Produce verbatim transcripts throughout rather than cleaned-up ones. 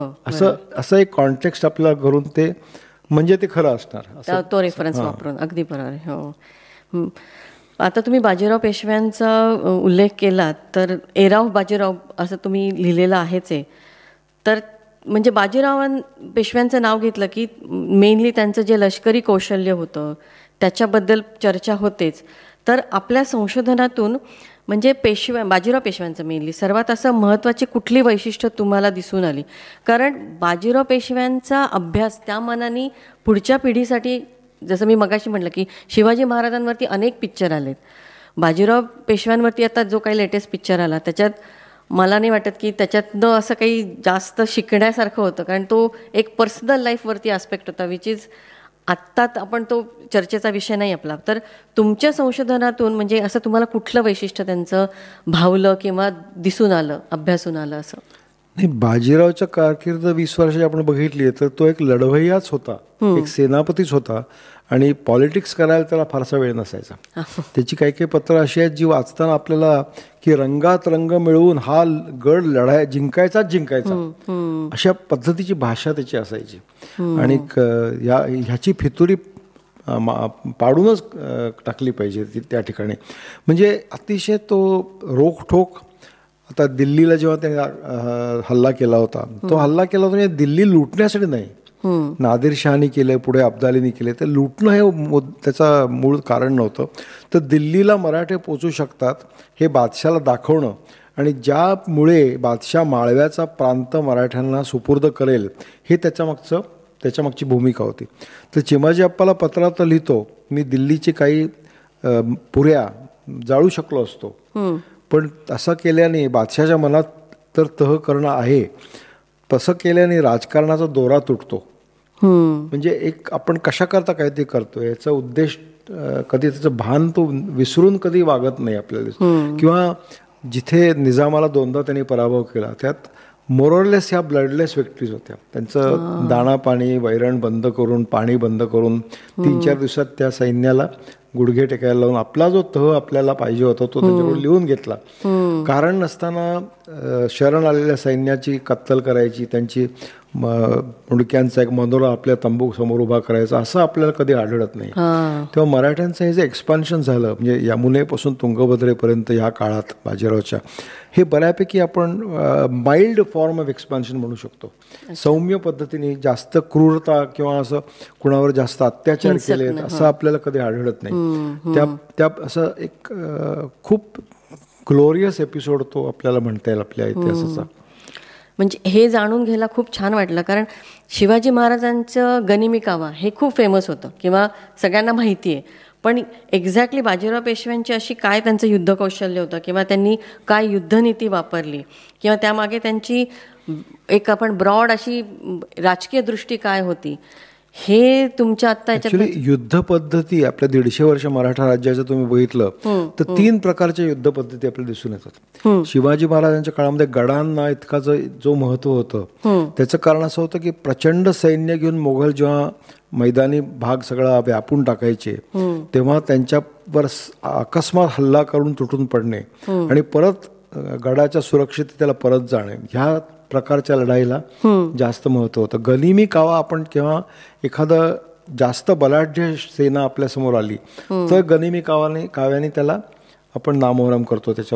असं असं एक कॉन्टेक्स्ट आपल्याला करून ते म्हणजे ते खरं असणार, तो रेफरन्स वापरून. अगदी बरोबर. हो. आता तुम्ही बाजीराव पेशव्यांचा उल्लेख केलात तर एरा ऑफ बाजीराव असं तुम्ही लिहिलेलं आहेच आहे. तर म्हणजे बाजीराव पेशव्यांचं नाव घेतलं की मेनली त्यांचं जे लष्करी कौशल्य होतं त्याच्याबद्दल चर्चा होतेच. तर आपल्या संशोधनातून म्हणजे पेशव्या बाजीराव पेशव्यांचं मेनली सर्वात असं महत्त्वाची कुठली वैशिष्ट्य तुम्हाला दिसून आली? कारण बाजीराव पेशव्यांचा अभ्यास त्या मानाने पुढच्या पिढीसाठी, जसं मी मगाशी म्हटलं की शिवाजी महाराजांवरती अनेक पिक्चर आलेत, बाजीराव पेशव्यांवरती आता जो काही लेटेस्ट पिक्चर आला त्याच्यात मला नाही वाटत की त्याच्यातनं असं काही जास्त शिकण्यासारखं होतं, कारण तो एक पर्सनल लाईफवरती आस्पेक्ट होता, विच इज आत्ताच आपण तो चर्चेचा विषय नाही आपला. तर तुमच्या संशोधनातून म्हणजे असं तुम्हाला कुठलं वैशिष्ट्य त्यांचं भावलं किंवा दिसून आलं, अभ्यासून आलं असं? नाही, बाजीरावच्या कारकीर्द वीस वर्षाची आपण बघितली तर तो एक लढवय्याच होता, एक सेनापतीच होता आणि पॉलिटिक्स करायला त्याला फारसा वेळ नसायचा. त्याची काही काही पत्र अशी आहेत जी वाचताना आपल्याला की रंगात रंग मिळवून हा गड लढाय जिंकायचाच जिंकायचा अशा पद्धतीची भाषा त्याची असायची. आणि या ह्याची फितुरी पाडूनच टाकली पाहिजे त्या ठिकाणी. म्हणजे अतिशय तो रोखठोक. आता दिल्लीला जेव्हा त्याने हल्ला केला होता, तो हल्ला केला होता म्हणजे दिल्ली लुटण्यासाठी नाही, नादिर शहानी केलं, पुढे अब्दालीनी केले, तर लुटणं हे त्याचा मूळ कारण नव्हतं. तर दिल्लीला मराठे पोचू शकतात हे बादशाला दाखवणं आणि ज्यामुळे बादशाह माळव्याचा प्रांत मराठ्यांना सुपूर्द करेल हे त्याच्यामागचं त्याच्यामागची भूमिका होती. तर चिमाजी अप्पाला पत्रात लिहितो, मी दिल्लीची काही पुऱ्या जाळू शकलो असतो, पण तसं केल्याने बादशाच्या मनात तर तह करणं आहे, तसं केल्याने राजकारणाचा दोरा तुटतो. म्हणजे एक आपण कशा करता काय ते करतो याचा उद्देश कधी त्याचं भान तो विसरून कधी वागत नाही आपल्याला. किंवा जिथे निजामाला दोनदा त्यांनी पराभव केला त्यात मोरलेस ह्या ब्लडलेस व्यक्तीज होत्या. त्यांचं दाणा पाणी वैरण बंद करून, पाणी बंद करून तीन चार दिवसात त्या सैन्याला गुडघे टेकायला लावून आपला जो तह आपल्याला पाहिजे होता तो त्यांच्याकडून लिहून घेतला. कारण नसताना शरण आलेल्या सैन्याची कत्तल करायची, त्यांची मुंडक्यांचा एक मनोरा आपल्या तंबू समोर उभा करायचा, असं आपल्याला कधी आढळत नाही. तेव्हा मराठ्यांचं हे जे एक्सपान्शन झालं म्हणजे यमुनेपासून तुंगभद्रेपर्यंत ह्या काळात बाजीरावच्या, हे बऱ्यापैकी आपण माइल्ड फॉर्म ऑफ एक्सपान्शन म्हणू शकतो. सौम्य पद्धतीने, जास्त क्रूरता किंवा असं कुणावर जास्त अत्याचार केले असं आपल्याला कधी आढळत नाही. त्या त्या असं एक खूप ग्लोरियस एपिसोड तो आपल्याला म्हणता येईल आपल्या इतिहासाचा. म्हणजे हे जाणून घ्यायला खूप छान वाटलं, कारण शिवाजी महाराजांचं गनिमी कावा हे खूप फेमस होतं किंवा सगळ्यांना माहिती आहे, पण एक्झॅक्टली बाजीराव पेशव्यांची अशी काय त्यांचं युद्ध कौशल्य होतं किंवा त्यांनी काय युद्धनीती वापरली किंवा त्यामागे त्यांची एक आपण ब्रॉड अशी राजकीय दृष्टी काय होती, हे तुमच्या आता ऍक्च्युली युद्ध पद्धती आपल्या दीडशे वर्ष मराठा राज्याचं तुम्ही बघितलं तर तीन प्रकारच्या युद्ध पद्धती आपल्याला दिसून येतात. शिवाजी महाराजांच्या काळामध्ये गडांना इतका जो महत्व होतं त्याचं कारण असं होतं की प्रचंड सैन्य घेऊन मोघल जेव्हा मैदानी भाग सगळा व्यापून टाकायचे तेव्हा त्यांच्यावर अकस्मात हल्ला करून तुटून पडणे आणि परत गडाच्या सुरक्षिततेला परत जाणे, ह्या प्रकारच्या लढाईला जास्त महत्व होतं. गनिमी कावा आपण केव्हा एखादं जास्त बलाढ्य सेना आपल्यासमोर आली तर गनिमी कावाने काव्याने त्याला आपण नामोहरम करतो त्याच्या.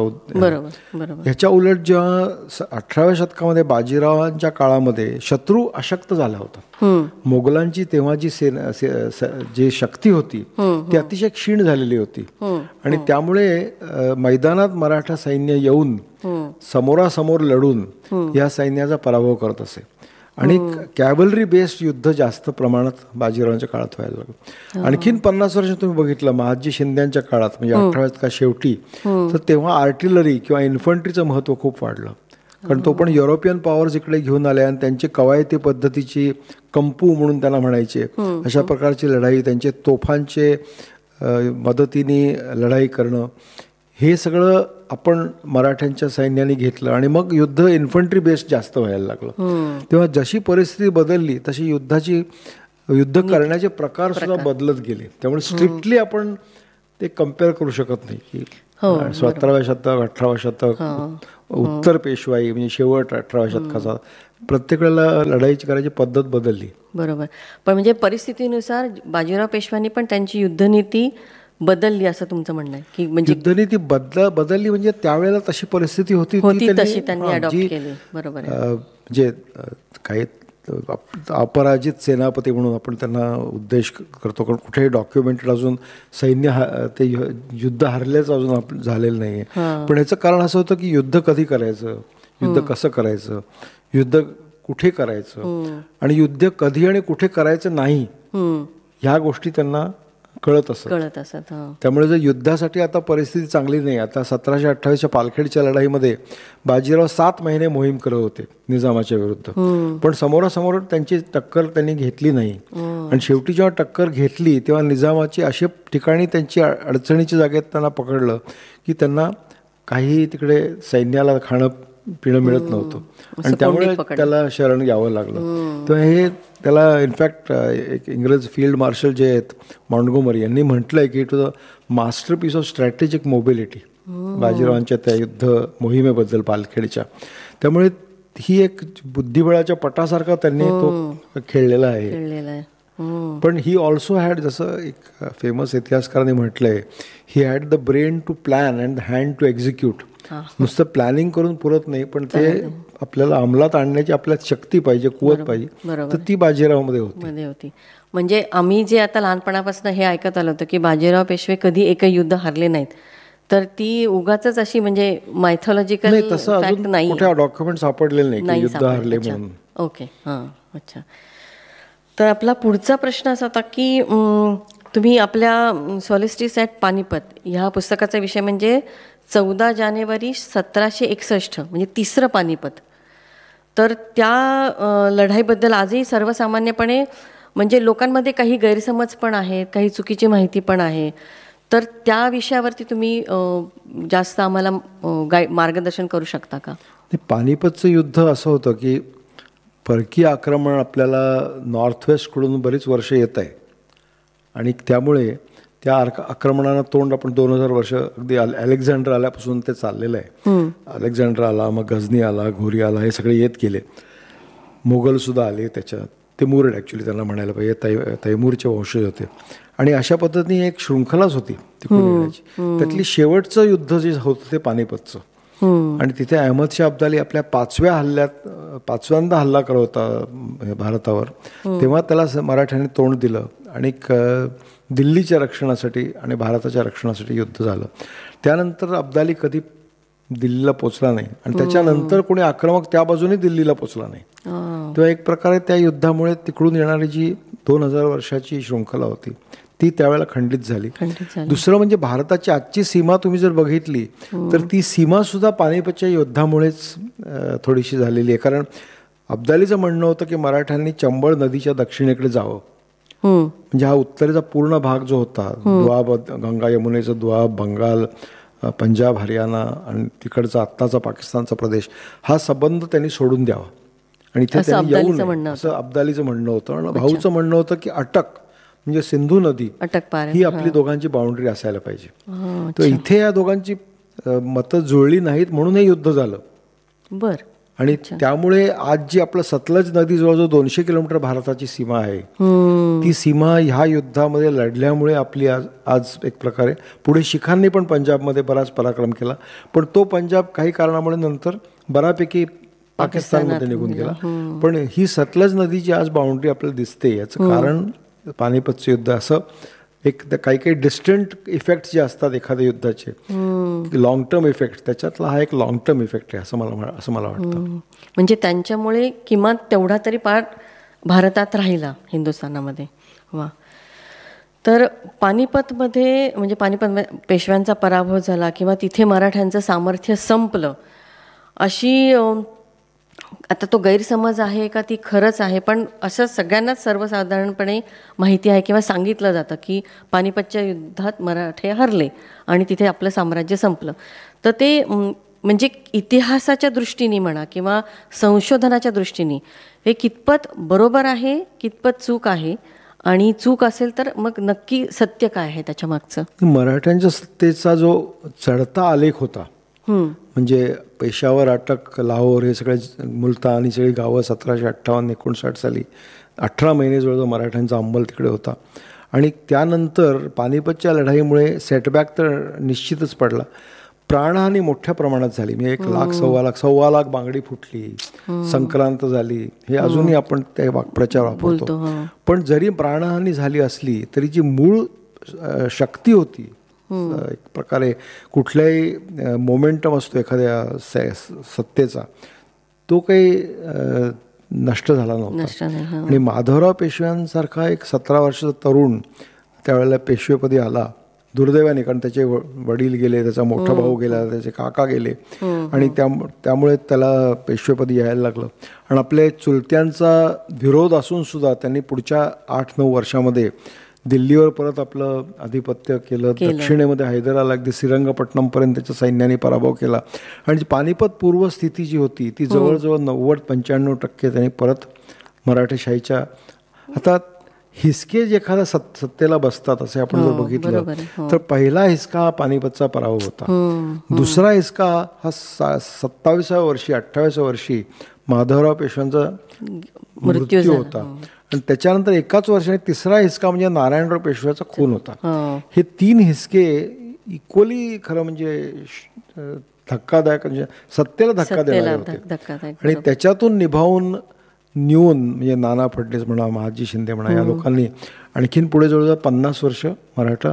ह्याच्या उलट जेव्हा अठराव्या शतकामध्ये बाजीरावांच्या काळामध्ये शत्रू अशक्त झाला होता, मोगलांची तेव्हा जी सेना जी शक्ती होती ती अतिशय क्षीण झालेली होती आणि त्यामुळे मैदानात मराठा सैन्य येऊन समोरासमोर लढून या सैन्याचा पराभव करत असे आणि कॅव्हलरी बेस्ड युद्ध जास्त प्रमाणात बाजीरावांच्या काळात व्हायला लागलं. आणखीन पन्नास वर्ष तुम्ही बघितलं महादजी शिंद्यांच्या काळात म्हणजे अठराव्या शतकात शेवटी, तर तेव्हा आर्टिलरी किंवा इन्फंट्रीचं महत्त्व खूप वाढलं, कारण तो पण युरोपियन पॉवर्स इकडे घेऊन आले आणि त्यांची कवायती पद्धतीची कंपू म्हणून त्यांना म्हणायचे अशा प्रकारची लढाई, त्यांचे तोफांचे मदतीने लढाई करणं, हे सगळं आपण मराठ्यांच्या सैन्याने घेतलं आणि मग युद्ध इन्फंट्री बेस्ड जास्त व्हायला लागलं. तेव्हा जशी परिस्थिती बदलली तशी युद्धाची युद्ध करण्याचे प्रकार सुद्धा बदलत गेले. त्यामुळे स्ट्रिक्टली आपण ते कम्पेअर करू शकत नाही की सतराव्या शतक अठराव्या शतक उत्तर पेशवाई म्हणजे शेवट अठराव्या शतकाचा प्रत्येक वेळेला लढाईची करायची पद्धत बदलली. बरोबर. पण म्हणजे परिस्थितीनुसार बाजीराव पेशव्यांनी पण त्यांची युद्धनीती बदलली असं तुमचं म्हणणं आहे की म्हणजे युद्धनीती बदल बदलली म्हणजे त्यावेळेला तशी परिस्थिती होती तशी त्यांनी अडॉप्ट केली. बरोबर. म्हणजे काही अपराजित सेनापती म्हणून आपण त्यांना उद्देश करतो, कारण कुठेही डॉक्युमेंटेड अजून सैन्य हा ते युद्ध हरल्याच अजून आप झालेलं नाही आहे. पण याचं कारण असं होतं की युद्ध कधी करायचं, युद्ध कसं करायचं, युद्ध कुठे करायचं आणि युद्ध कधी आणि कुठे करायचं नाही ह्या गोष्टी त्यांना कळत असत कळत असत त्यामुळे जर युद्धासाठी आता परिस्थिती चांगली नाही. आता सतराशे अठ्ठावीसच्या पालखेडच्या लढाईमध्ये बाजीराव सात महिने मोहीम करत होते निजामाच्या विरुद्ध, पण समोरासमोर त्यांची टक्कर त्यांनी घेतली नाही. आणि शेवटी जेव्हा टक्कर घेतली तेव्हा निजामाची अशा ठिकाणी त्यांची अडचणीच्या जागेत त्यांना पकडलं की त्यांना काही तिकडे सैन्याला खाणं पिणं मिळत नव्हतं आणि त्यामुळे त्याला शरण घ्यावं लागलं. तर हे त्याला इनफॅक्ट एक इंग्रज फील्ड मार्शल जे आहेत मॉन्टगोमरी यांनी म्हटलं आहे की it was a master piece of strategic mobility बाजीरावांच्या त्या युद्ध मोहिमेबद्दल पालखेडच्या. त्यामुळे ही एक बुद्धिबळाच्या पटासारखा त्यांनी तो खेळलेला आहे. पण ही ऑल्सो हॅड, जसं एक फेमस इतिहासकारांनी म्हटलं आहे, he had the brain to plan and the hand to execute. नुसतं प्लॅनिंग करून पुरत नाही, पण ते आपल्याला अंमलात आणण्याची आपल्यात शक्ती पाहिजे, कुवत पाहिजे, तर ती बाजीरावमध्ये होती होती म्हणजे आम्ही जे आता लहानपणापासून हे ऐकत आलो होतं की बाजीराव पेशवे कधी एकही युद्ध हरले नाहीत, तर ती उगाच अशी म्हणजे मायथॉलॉजिकल फॅक्ट नाही, कुठे डॉक्युमेंट सापडलेले नाही युद्ध हरले म्हणून. ओके, हां, अच्छा. तर आपला पुढचा प्रश्न असा होता की तुम्ही आपल्या सॉलिस्टिस ॲट पानिपत ह्या पुस्तकाचा विषय म्हणजे चौदा जानेवारी सतराशे एकसष्ट म्हणजे तिसरं पानिपत. तर त्या लढाईबद्दल आजही सर्वसामान्यपणे म्हणजे लोकांमध्ये काही गैरसमज पण आहेत, काही चुकीची माहिती पण आहे. तर त्या विषयावरती तुम्ही जास्त आम्हाला गाय मार्गदर्शन करू शकता का? पानिपतचं युद्ध असं होतं की परकीय आक्रमण आपल्याला नॉर्थ वेस्टकडून बरीच वर्ष येत आहे आणि त्यामुळे त्या आक्रमणाला तोंड आपण दोन हजार वर्ष अगदी अलेक्झांडर आल्यापासून ते चाललेलं आहे. अलेक्झांडर आला, मग गझनी आला, घोरी आला, हे सगळे येत गेले. मुघलसुद्धा आले त्याच्यात. ते मुरड ॲक्च्युली त्यांना म्हणायला पाहिजे, तै तैमूरचे वंशज होते. आणि अशा पद्धतीने एक शृंखलाच होती तिकडून येण्याची. त्यातली शेवटचं युद्ध जे होतं ते पानिपतचं. आणि तिथे अहमदशाह अब्दाली आपल्या पाचव्या हल्ल्यात पाचव्यांदा हल्ला करत होता भारतावर, तेव्हा त्याला मराठ्यांनी तोंड दिलं आणि दिल्लीच्या रक्षणासाठी आणि भारताच्या रक्षणासाठी युद्ध झालं. त्यानंतर अब्दाली कधी दिल्लीला पोचला नाही आणि त्याच्यानंतर कोणी आक्रमक त्या बाजूने दिल्लीला पोचला नाही. तेव्हा एक प्रकारे त्या युद्धामुळे तिकडून येणारी जी दोन हजार वर्षाची शृंखला होती ती त्यावेळेला खंडित झाली. दुसरं म्हणजे भारताची आजची सीमा तुम्ही जर बघितली तर ती सीमा सुद्धा पानिपतच्या युद्धामुळेच थोडीशी झालेली आहे. कारण अब्दालीचं म्हणणं होतं की मराठ्यांनी चंबळ नदीच्या दक्षिणेकडे जावं, म्हणजे हा उत्तरेचा पूर्ण भाग जो होता, द्वाब, गंगा यमुनेचा द्वाब, बंगाल, पंजाब, हरियाणा आणि तिकडचा आत्ताचा पाकिस्तानचा प्रदेश, हा संबंध त्यांनी सोडून द्यावा आणि इथे त्यांनी येऊ नये असं अब्दालीचं म्हणणं होतं. आणि भाऊचं म्हणणं होतं की अटक म्हणजे सिंधू नदी ही आपली दोघांची बाउंड्री असायला पाहिजे. तर इथे या दोघांची मतं जुळली नाहीत म्हणून हे युद्ध झालं. बर. आणि त्यामुळे आज जी आपलं सतलज नदी जवळजवळ दोनशे किलोमीटर भारताची सीमा आहे, ती सीमा ह्या युद्धामध्ये लढल्यामुळे आपली आज आज एक प्रकारे पुढे शिखांनी पण पंजाबमध्ये बराच पराक्रम केला, पण तो पंजाब काही कारणामुळे नंतर बऱ्यापैकी पाकिस्तानमध्ये निघून गेला. पण ही सतलज नदीची आज बाउंड्री आपल्याला दिसते, याचं कारण पानिपतचं युद्ध. असं एक काही काही डिस्टंट इफेक्ट्स जे असतात एखाद्या युद्धाचे, लॉंग टर्म इफेक्ट, त्याच्यातला हा एक लॉंग टर्म इफेक्ट आहे असं मला असं मला वाटतं. म्हणजे त्यांच्यामुळे किमान तेवढा तरी पार्ट भारतात राहिला हिंदुस्थानामध्ये. वा. तर पानिपतमध्ये म्हणजे पानिपत पेशव्यांचा पराभव झाला किंवा तिथे मराठ्यांचं सामर्थ्य संपलं अशी आता तो गैरसमज आहे का ती खरंच आहे, पण असं सगळ्यांनाच सर्वसाधारणपणे माहिती आहे किंवा सांगितलं जातं की पानिपतच्या युद्धात मराठे हरले आणि तिथे आपलं साम्राज्य संपलं. तर ते म्हणजे इतिहासाच्या दृष्टीने म्हणा किंवा संशोधनाच्या दृष्टीने हे कितपत बरोबर आहे, कितपत चूक आहे आणि चूक असेल तर मग नक्की सत्य काय आहे त्याच्या मागचं? मराठ्यांच्या सत्तेचा जो चढता आलेख होता, म्हणजे पेशावर, अटक, लाहोर हे सगळे मुलतान ही सगळी गावं सतराशे अठ्ठावन्न एकोणसाठ साली अठरा महिने जवळजवळ मराठ्यांचा अंमल तिकडे होता. आणि त्यानंतर पानिपतच्या लढाईमुळे सेटबॅक तर निश्चितच पडला. प्राणहानी मोठ्या प्रमाणात झाली, म्हणजे एक लाख सव्वा लाख सव्वा लाख बांगडी फुटली, संक्रांत झाली, हे अजूनही आपण ते वाक्प्रचार वापरतो. पण जरी प्राणहानी झाली असली तरी जी मूळ शक्ती होती, एक प्रकारे कुठल्याही मोमेंटम असतो एखाद्या सत्तेचा, तो काही नष्ट झाला नव्हता. आणि माधवराव पेशव्यांसारखा एक सतरा वर्षाचा तरुण त्यावेळेला पेशवेपदी आला, दुर्दैवाने, कारण त्याचे वडील गेले, त्याचा मोठा भाऊ गेला, त्याचे काका गेले, आणि त्या त्यामुळे त्याला पेशवेपदी यायला लागलं. आणि आपल्या चुलत्यांचा विरोध असून सुद्धा त्यांनी पुढच्या आठ नऊ वर्षामध्ये दिल्लीवर परत आपलं आधिपत्य केलं. दक्षिणेमध्ये हैदराला अगदी श्रीरंगपट्टणमपर्यंत त्याच्या सैन्याने पराभव केला. आणि पानिपत पूर्व स्थिती जी होती ती जवळजवळ नव्वद पंच्याण्णव टक्के त्यांनी परत मराठेशाहीच्या. आता हिसके जे एखाद्या सत् सत्तेला बसतात असे आपण जर बघितलं तर पहिला हिसका हा पानिपतचा पराभव होता. दुसरा हिसका हा सा सत्तावीसाव्या वर्षी अठ्ठावीसाव्या वर्षी माधवराव पेशव्यांचा मृत्यू होता. आणि त्याच्यानंतर एकाच वर्षाने तिसरा हिसका म्हणजे नारायणराव पेशव्याचा खून होता. हे तीन हिसके इक्वली खरं म्हणजे धक्कादायक, म्हणजे सत्तेला धक्का देणारे होते. आणि त्याच्यातून निभावून निवून म्हणजे नाना फडणवीस म्हणा, महाजी शिंदे म्हणा, या लोकांनी आणखीन पुढे जवळजवळ पन्नास वर्ष मराठा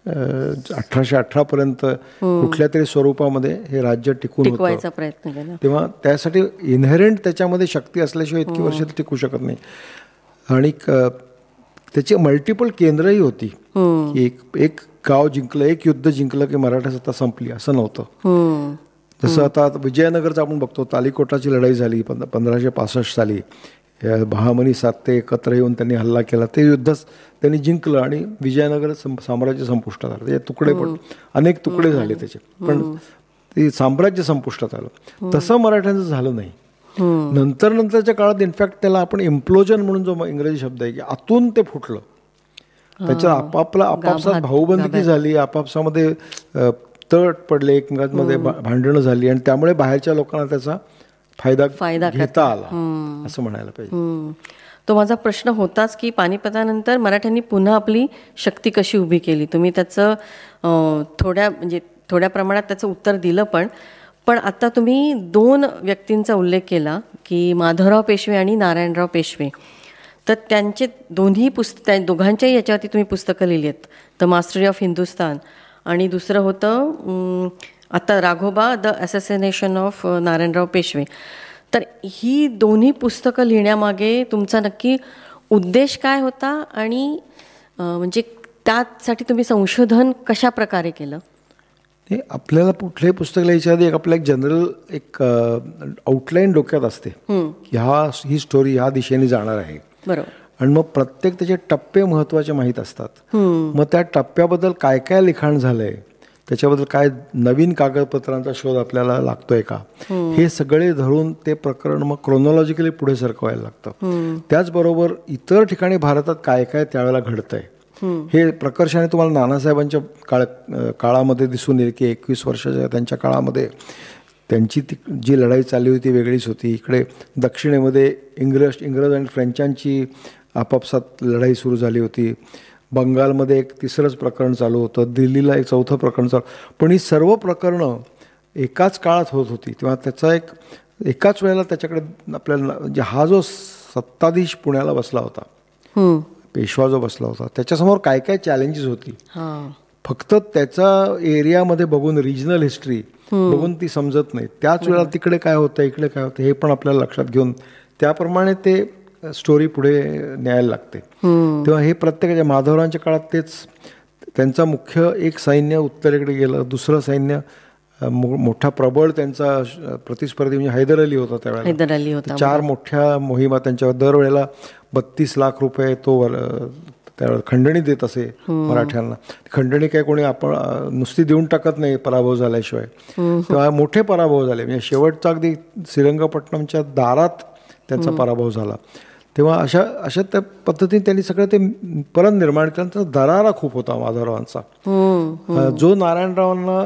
अठराशे अठरा पर्यंत कुठल्या तरी स्वरूपामध्ये हे राज्य टिकून होतं प्रयत्न केला. तेव्हा त्यासाठी इनहेरंट त्याच्यामध्ये शक्ती असल्याशिवाय इतकी वर्ष टिकू शकत नाही. आणि त्याची मल्टिपल केंद्रही होती. एक एक गाव जिंकलं, एक युद्ध जिंकलं की मराठा सत्ता संपली असं नव्हतं. जसं आता विजयनगरचं आपण बघतो, तालिकोटाची लढाई झाली पंधराशे पासष्ट साली, बहामनी साते एकत्र येऊन त्यांनी हल्ला केला, ते युद्धच त्यांनी जिंकलं आणि विजयनगर साम्राज्य संपुष्टात आलं. त्याचे तुकडे पण अनेक तुकडे झाले त्याचे, पण ते साम्राज्य संपुष्टात आलं. तसं मराठ्यांचं झालं नाही. नंतर नंतरच्या काळात इनफॅक्ट त्याला आपण इम्प्लोजन म्हणून जो इंग्रजी शब्द आहे की आतून ते फुटलं. त्याच्या आपापला आपापसात भाऊबंदकी झाली, आपापसामध्ये तट पडले, एकमेकांमध्ये भांडणं झाली, आणि त्यामुळे बाहेरच्या लोकांना त्याचा फायदा फायदा घेता आला असं म्हणायला पाहिजे. तो माझा प्रश्न होताच की पानिपतानंतर मराठ्यांनी पुन्हा आपली शक्ती कशी उभी केली. तुम्ही त्याचं थोड्या म्हणजे थोड्या प्रमाणात त्याचं उत्तर दिलं. पण पण आता तुम्ही दोन व्यक्तींचा उल्लेख केला की माधवराव पेशवे आणि नारायणराव पेशवे. तर त्यांचे दोन्ही पुस्त दोघांच्याही याच्यावरती तुम्ही पुस्तकं लिहिली आहेत, द मास्टरी ऑफ हिंदुस्तान, आणि दुसरं होतं आता Raghoba, the assassination of Narayanrao पेशवे. तर ही दोन्ही पुस्तकं लिहिण्यामागे तुमचा नक्की उद्देश काय होता, आणि म्हणजे त्यासाठी तुम्ही संशोधन कशा प्रकारे केलं? हे आपल्याला कुठल्याही पुस्तक लिहायच्या आधी एक आपलं एक जनरल एक आउटलाईन डोक्यात असते, ह्या ही स्टोरी ह्या दिशेने जाणार आहे. बरोबर. आणि मग प्रत्येक त्याचे टप्पे महत्त्वाचे माहीत असतात. मग त्या टप्प्याबद्दल काय काय लिखाण झालंय, त्याच्याबद्दल काय नवीन कागदपत्रांचा शोध आपल्याला लागतोय का, हे सगळे धरून ते प्रकरण मग क्रोनॉलॉजिकली पुढे सरकवायला लागतं. त्याचबरोबर इतर ठिकाणी भारतात काय काय त्यावेळेला घडतंय हे प्रकर्षाने तुम्हाला नानासाहेबांच्या काळ काळामध्ये दिसून येईल की एकवीस वर्षाच्या त्यांच्या काळामध्ये त्यांची ती जी लढाई चालली होती वेगळीच होती. इकडे दक्षिणेमध्ये इंग्रज इंग्रज आणि फ्रेंचांची आपापसात लढाई सुरू झाली होती. बंगालमध्ये एक तिसरंच प्रकरण चालू होतं, दिल्लीला एक चौथं प्रकरण चालू. पण ही सर्व प्रकरणं एकाच काळात होत होती. तेव्हा त्याचा एक एकाच वेळेला त्याच्याकडे आपल्याला म्हणजे हा जो सत्ताधीश पुण्याला बसला होता, पेशवा जो बसला होता, त्याच्यासमोर काय काय चॅलेंजेस होती फक्त त्याचा एरियामध्ये बघून, रिजनल हिस्ट्री बघून ती समजत नाही. त्याच वेळेला तिकडे काय होतं, इकडे काय होतं हे पण आपल्याला लक्षात घेऊन त्याप्रमाणे ते स्टोरी पुढे न्यायला लागते. तेव्हा हे प्रत्येकाच्या माधवरावांच्या काळात तेच, त्यांचा मुख्य एक सैन्य उत्तरेकडे गेलं, दुसरं सैन्य मोठा प्रबळ त्यांचा प्रतिस्पर्धी म्हणजे हैदर अली होता त्यावेळेला. हैदर अली होता. चार मोठ्या मोहिमा त्यांच्यावर दरवेळेला बत्तीस लाख रुपये तो त्यावेळेला खंडणी देत असे मराठ्यांना. खंडणी काय कोणी आपण नुसती देऊन टाकत नाही पराभव झाल्याशिवाय. तेव्हा मोठे पराभव झाले, म्हणजे शेवटचा अगदी श्रीरंगपट्टणमच्या दारात त्यांचा पराभव झाला. तेव्हा अशा अशा त्या पद्धतीने त्यांनी सगळं ते परत निर्माण केलं. तर दरारा खूप होता माधवरावांचा, जो नारायणरावांना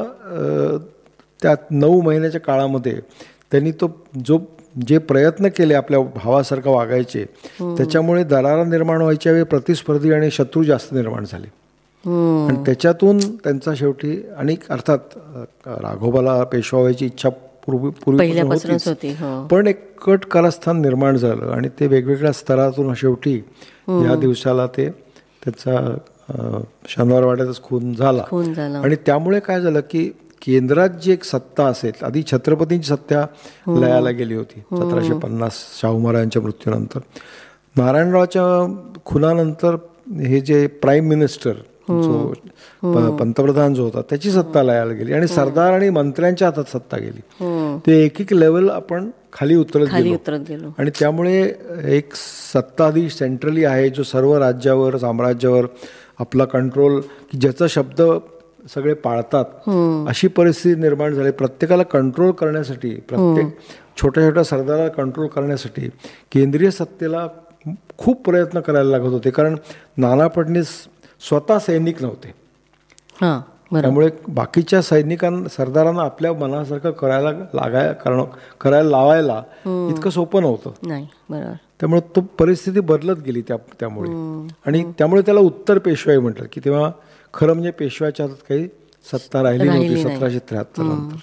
त्या नऊ महिन्याच्या काळामध्ये त्यांनी तो जो जे प्रयत्न केले आपल्या भावासारखं वागायचे, त्याच्यामुळे दरारा निर्माण व्हायच्या वेळी प्रतिस्पर्धी आणि शत्रू जास्त निर्माण झाले. आणि त्याच्यातून त्यांचा शेवटी, आणि अर्थात राघोबाला पेशवा व्हायची इच्छा पूर्वी पूर्वीपासून होती, पण एक कट कारस्थान निर्माण झालं आणि ते वेगवेगळ्या स्तरातून शेवटी या दिवसाला ते त्याचा शनिवार वाड्यातच खून झाला. आणि त्यामुळे काय झालं की केंद्रात जी एक सत्ता असेल, आधी छत्रपतींची सत्ता लयाला गेली होती सतराशे पन्नास शाहू महाराजांच्या मृत्यूनंतर. नारायणरावच्या खुनानंतर हे जे प्राईम मिनिस्टर जो पंतप्रधान जो होता त्याची सत्ता लयाला गेली आणि सरदार आणि मंत्र्यांच्या हातात सत्ता गेली. ते एक एक लेवल आपण खाली उतरत गेलो आणि त्यामुळे एक सत्ताधीश सेंट्रली आहे जो सर्व राज्यावर साम्राज्यावर आपला कंट्रोल, की ज्याचा शब्द सगळे पाळतात, अशी परिस्थिती निर्माण झाली. प्रत्येकाला कंट्रोल करण्यासाठी, प्रत्येक छोट्या छोट्या सरदाराला कंट्रोल करण्यासाठी केंद्रीय सत्तेला खूप प्रयत्न करायला लागत होते, कारण नाना फडणवीस स्वतः सैनिक नव्हते. त्यामुळे बाकीच्या सैनिकांना सरदारांना आपल्या मनासारखं करायला लागाय करणं करायला लावायला इतकं सोपं नव्हतं. त्यामुळे तो परिस्थिती बदलत गेली त्या त्यामुळे आणि त्यामुळे त्याला उत्तर पेशवाई म्हटलं, की तेव्हा खरं म्हणजे पेशव्याच्या हातात काही सत्ता राहिली नव्हती सतराशे त्र्याहत्तर नंतर.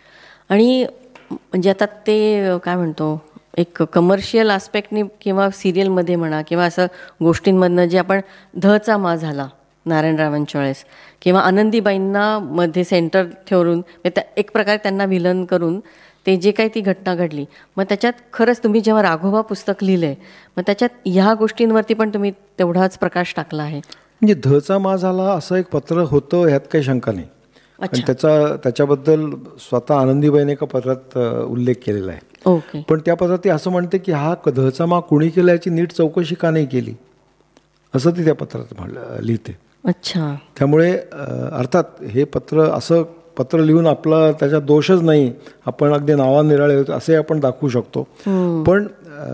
आणि म्हणजे आता ते काय म्हणतो, एक कमर्शियल आस्पेक्टनी किंवा सिरियलमध्ये म्हणा किंवा असं गोष्टींमधनं जे आपण धचा मा झाला नारायणरावांच्या वेळेस, किंवा आनंदीबाईंना मध्ये सेंटर ठेवून एक प्रकारे त्यांना विलन करून ते जे काही ती घटना घडली, मग त्याच्यात खरंच तुम्ही जेव्हा राघोबा पुस्तक लिहिलं आहे, मग त्याच्यात ह्या गोष्टींवरती पण तुम्ही तेवढाच प्रकाश टाकला आहे. म्हणजे धचा मा झाला असं एक पत्र होतं, ह्यात काही शंका नाही. आणि त्याचा त्याच्याबद्दल स्वतः आनंदीबाईने एका पत्रात उल्लेख केलेला आहे. ओके. पण त्या पत्रात ती असं म्हणते की हा धचा मा कुणी केला याची नीट चौकशी का नाही केली, असं ती त्या पत्रात लिहिते. अच्छा. त्यामुळे अर्थात हे पत्र असं पत्र लिहून आपला त्याच्यात दोषच नाही, आपण अगदी नावानिराळे होतो असे आपण दाखवू शकतो. पण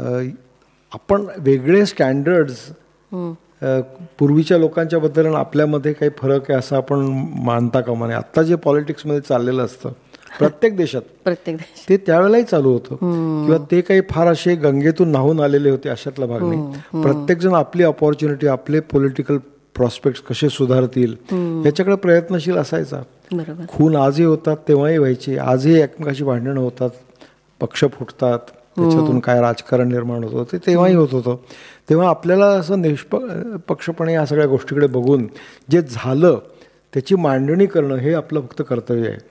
आपण वेगळे स्टँडर्ड्स पूर्वीच्या लोकांच्या बद्दल आणि आपल्यामध्ये काही फरक आहे असं आपण मानता कामा नये. आत्ता जे पॉलिटिक्समध्ये चाललेलं असतं प्रत्येक देशात, प्रत्येक देश ते त्यावेळेलाही चालू होतं, किंवा ते काही फार असे गंगेतून न्हावून आलेले होते अशातला भाग नाही. प्रत्येकजण आपली अपॉर्च्युनिटी, आपले पॉलिटिकल प्रॉस्पेक्ट्स कसे सुधारतील याच्याकडे प्रयत्नशील असायचा. खून आजही होतात, तेव्हाही व्हायचे, आजही एकमेकाशी भांडणं होतात, पक्ष फुटतात, त्याच्यातून काय राजकारण निर्माण होतं ते तेव्हाही होत होतं. तेव्हा आपल्याला असं निष्पक्षपणे या सगळ्या गोष्टीकडे बघून जे झालं त्याची मांडणी करणं हे आपलं फक्त कर्तव्य आहे.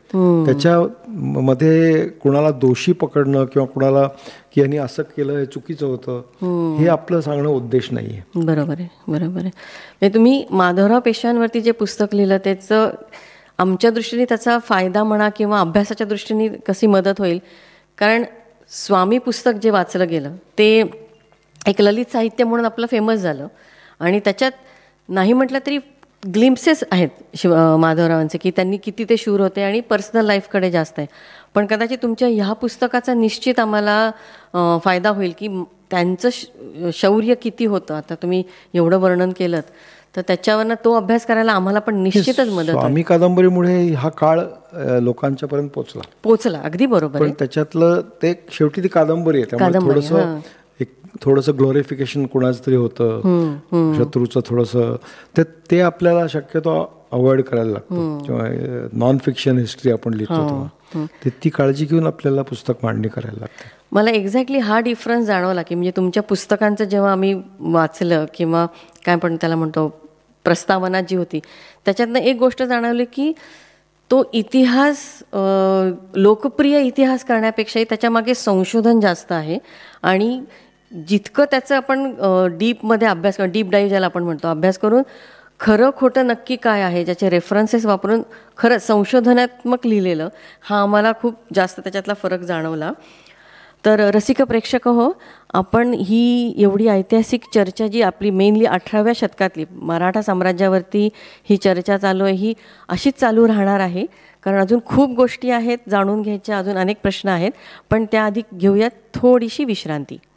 त्याच्यामध्ये कुणाला दोषी पकडणं किंवा कुणाला की यांनी असं केलं हे चुकीचं होतं हे आपलं सांगणं उद्देश नाही आहे. बरोबर आहे, बरोबर आहे. म्हणजे तुम्ही माधवराव पेशव्यांवरती जे पुस्तक लिहिलं त्याचं आमच्या दृष्टीने त्याचा फायदा म्हणा किंवा अभ्यासाच्या दृष्टीने कशी मदत होईल, कारण स्वामी पुस्तक जे वाचलं गेलं ते एक ललित साहित्य म्हणून आपलं फेमस झालं आणि त्याच्यात नाही म्हटलं तरी ग्लिम्प्सेस आहेत शिव माधवरावांचे, की त्यांनी किती ते शूर होते आणि पर्सनल लाईफकडे जास्त आहे. पण कदाचित तुमच्या ह्या पुस्तकाचा निश्चित आम्हाला फायदा होईल की त्यांचं शौर्य किती होतं. आता तुम्ही एवढं वर्णन केलं तर त्याच्यावरनं तो अभ्यास करायला आम्हाला पण निश्चितच मदत. स्वामी कादंबरीमुळे हा काळ लोकांच्या पर्यंत पोचला पोचला अगदी बरोबर. पण त्याच्यातलं ते शेवटी ती कादंबरी आहे, त्यामुळे थोडंसं एक थोडंसं ग्लोरिफिकेशन कुणाचं तरी होतं, शत्रूचं थोडंसं, ते ते आपल्याला शक्यतो अवॉइड करायला लागतं. किंवा नॉन फिक्शन हिस्ट्री आपण लिहितो तेव्हा ते ती काळजी घेऊन आपल्याला पुस्तक मांडणी करायला लागते. मला एक्झॅक्टली हा डिफरन्स जाणवला की म्हणजे तुमच्या पुस्तकांचं जेव्हा आम्ही वाचलं किंवा काय पण त्याला म्हणतो प्रस्तावना जी होती त्याच्यातनं एक गोष्ट जाणवली की तो इतिहास लोकप्रिय इतिहास करण्यापेक्षाही त्याच्यामागे संशोधन जास्त आहे आणि जितकं त्याचं आपण डीपमध्ये अभ्यास करून, डीप डाईव्ह ज्याला आपण म्हणतो, अभ्यास करून खरं खोटं नक्की काय आहे ज्याचे रेफरन्सेस वापरून खरं संशोधनात्मक लिहिलेलं, हा आम्हाला खूप जास्त त्याच्यातला फरक जाणवला. तर रसिक प्रेक्षक हो, आपण ही एवढी ऐतिहासिक चर्चा जी आपली मेनली अठराव्या शतकातली मराठा साम्राज्यावरती ही चर्चा चालू आहे ही अशीच चालू राहणार आहे, कारण अजून खूप गोष्टी आहेत जाणून घ्यायच्या, अजून अनेक प्रश्न आहेत. पण त्याआधी घेऊयात थोडीशी विश्रांती.